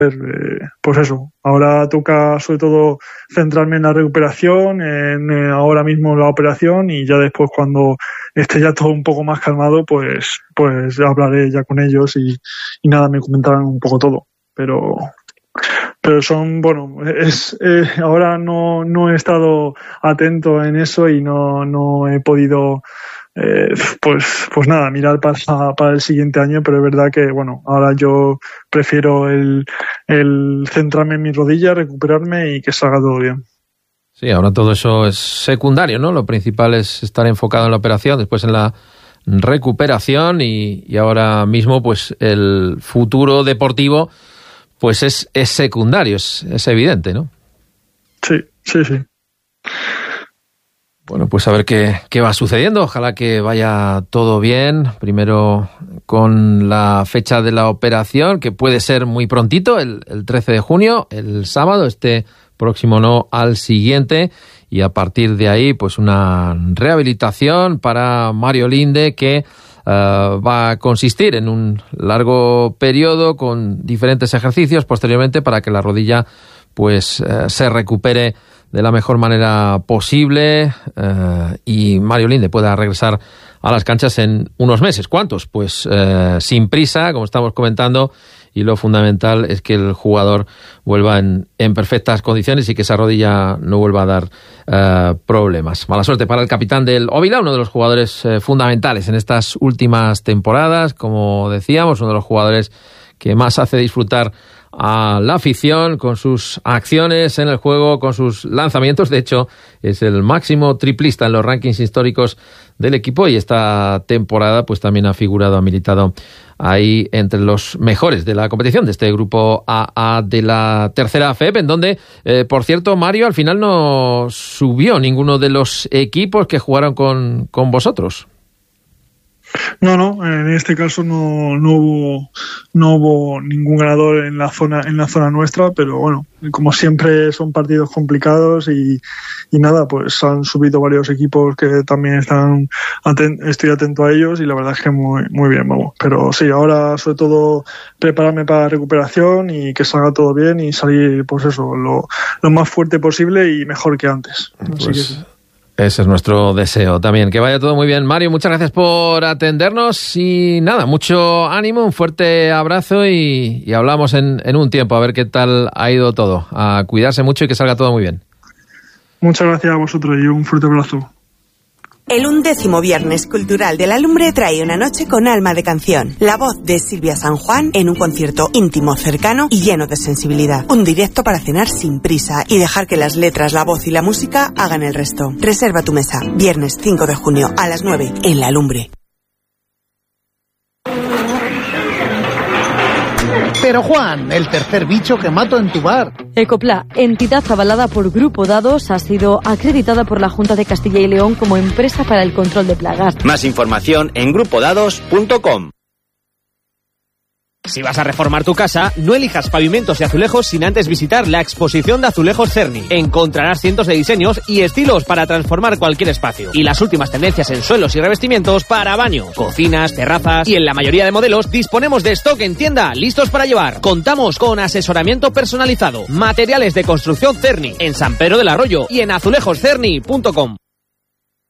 Pues eso, ahora toca sobre todo centrarme en la recuperación, en ahora mismo la operación, y ya después cuando esté ya todo un poco más calmado, pues hablaré ya con ellos y nada, me comentarán un poco todo. Pero son, bueno, ahora no he estado atento en eso y no he podido pues nada, mirar para el siguiente año, pero es verdad que bueno, ahora yo prefiero el centrarme en mi rodilla, recuperarme y que salga todo bien. Sí, ahora todo eso es secundario, ¿no? Lo principal es estar enfocado en la operación, después en la recuperación y ahora mismo pues el futuro deportivo pues es secundario, es evidente, ¿no? Sí. Bueno, pues a ver qué va sucediendo. Ojalá que vaya todo bien. Primero con la fecha de la operación, que puede ser muy prontito, el 13 de junio, el sábado, este próximo no, al siguiente. Y a partir de ahí, pues una rehabilitación para Mario Linde que va a consistir en un largo periodo con diferentes ejercicios posteriormente para que la rodilla pues se recupere de la mejor manera posible y Mario Linde pueda regresar a las canchas en unos meses. ¿Cuántos? Pues sin prisa, como estamos comentando, y lo fundamental es que el jugador vuelva en perfectas condiciones y que esa rodilla no vuelva a dar problemas. Mala suerte para el capitán del Óvila, uno de los jugadores fundamentales en estas últimas temporadas, como decíamos, uno de los jugadores que más hace disfrutar a la afición con sus acciones en el juego, con sus lanzamientos. De hecho, es el máximo triplista en los rankings históricos del equipo y esta temporada pues también ha militado ahí entre los mejores de la competición de este grupo AA de la tercera FEP, en donde, por cierto, Mario, al final no subió ninguno de los equipos que jugaron con vosotros. No, en este caso no hubo ningún ganador en la zona nuestra, pero bueno, como siempre son partidos complicados y nada, pues han subido varios equipos que también estoy atento a ellos y la verdad es que muy bien, vamos. Pero sí, ahora sobre todo prepararme para la recuperación y que salga todo bien y salir, pues eso, lo más fuerte posible y mejor que antes. Pues así que sí. Ese es nuestro deseo también. Que vaya todo muy bien. Mario, muchas gracias por atendernos y nada, mucho ánimo, un fuerte abrazo y hablamos en un tiempo a ver qué tal ha ido todo. A cuidarse mucho y que salga todo muy bien. Muchas gracias a vosotros y un fuerte abrazo. El 11º Viernes Cultural de la Lumbre trae una noche con alma de canción. La voz de Silvia San Juan en un concierto íntimo, cercano y lleno de sensibilidad. Un directo para cenar sin prisa y dejar que las letras, la voz y la música hagan el resto. Reserva tu mesa. Viernes 5 de junio a las 9 en La Lumbre. Pero Juan, el tercer bicho que mato en tu bar. Ecopla, entidad avalada por Grupo Dados, ha sido acreditada por la Junta de Castilla y León como empresa para el control de plagas. Más información en grupodados.com. Si vas a reformar tu casa, no elijas pavimentos y azulejos sin antes visitar la exposición de azulejos Cerny. Encontrarás cientos de diseños y estilos para transformar cualquier espacio. Y las últimas tendencias en suelos y revestimientos para baño, cocinas, terrazas. Y en la mayoría de modelos disponemos de stock en tienda, listos para llevar. Contamos con asesoramiento personalizado. Materiales de construcción Cerny en San Pedro del Arroyo y en azulejoscerny.com.